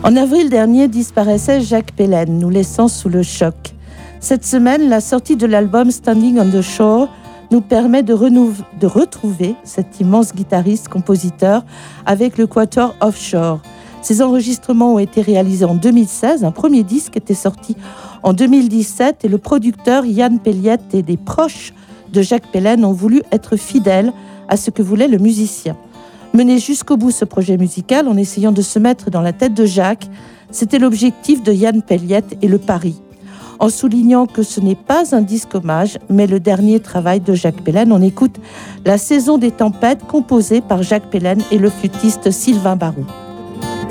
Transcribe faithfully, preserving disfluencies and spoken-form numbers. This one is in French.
En avril dernier disparaissait Jacques Pellène, nous laissant sous le choc. Cette semaine, la sortie de l'album Standing on the Shore nous permet de, renouve, de retrouver cet immense guitariste-compositeur avec le Quatuor Offshore. Ces enregistrements ont été réalisés en deux mille seize, un premier disque était sorti en deux mille dix-sept et le producteur Yann Pelliette et des proches de Jacques Pellène ont voulu être fidèles à ce que voulait le musicien. Mener jusqu'au bout ce projet musical en essayant de se mettre dans la tête de Jacques, c'était l'objectif de Yann Pelliette et le pari. En soulignant que ce n'est pas un disque hommage, mais le dernier travail de Jacques Pellène, on écoute La saison des tempêtes composée par Jacques Pellène et le flûtiste Sylvain Barou.